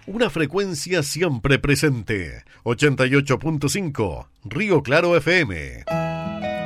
Una frecuencia siempre presente. 88.5 Río Claro FM.